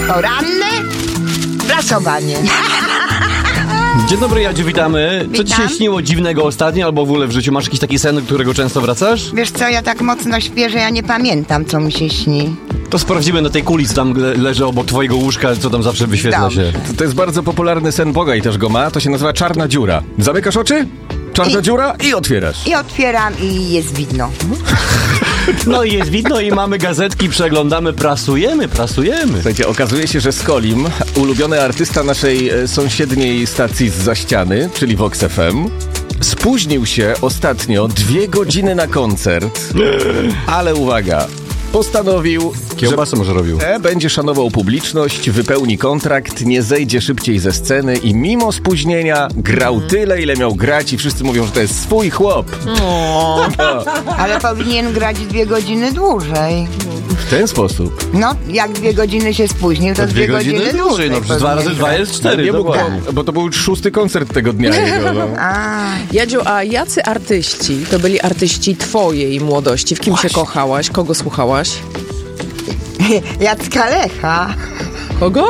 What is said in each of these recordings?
Poranne prasowanie. Dzień dobry, Jadziu, witamy. Co ci się śniło dziwnego ostatnio, albo w ogóle w życiu? Masz jakiś taki sen, do którego często wracasz? Wiesz co, ja tak mocno śpię, że ja nie pamiętam, co mi się śni. To sprawdzimy na tej kuli, co tam leży obok twojego łóżka, co tam zawsze wyświetla się. To jest bardzo popularny sen Boga i też go ma. To się nazywa czarna dziura. Zamykasz oczy, czarna dziura i otwierasz. I otwieram i jest widno. No i jest widno i mamy gazetki, przeglądamy, prasujemy. Słuchajcie, okazuje się, że Skolim, ulubiony artysta naszej sąsiedniej stacji zza ściany, czyli Vox FM, spóźnił się ostatnio 2 godziny na koncert, ale uwaga, postanowił, Kiełbasę może robił. będzie szanował publiczność, wypełni kontrakt, nie zejdzie szybciej ze sceny i mimo spóźnienia grał tyle, ile miał grać i wszyscy mówią, że to jest swój chłop. Ale powinien grać 2 godziny dłużej. W ten sposób. No, jak 2 godziny się spóźnił, to 2 godziny dłużej. No przecież 2 razy 2 jest 4. Nie mógł, dokładnie. bo to był 6. koncert tego dnia jego. No. Jadziu, a jacy artyści to byli artyści twojej młodości? W kim się kochałaś? Kogo słuchałaś? Jacka Lecha. Kogo?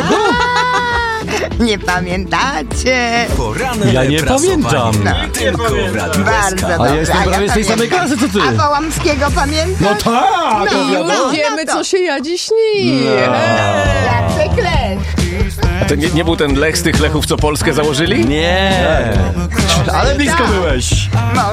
Nie pamiętacie? Poranne Ja nie prasowanie. pamiętam. Tylko w Radiu Bardzo SK. dobrze. A ja jestem prawie z tej samej klasy, co ty. A Połamskiego pamiętasz? No tak! I już no wiemy, to. co się Jadzi śni. Jacek Lech. A to nie był ten Lech z tych Lechów, co Polskę założyli? Nie. Ale blisko byłeś.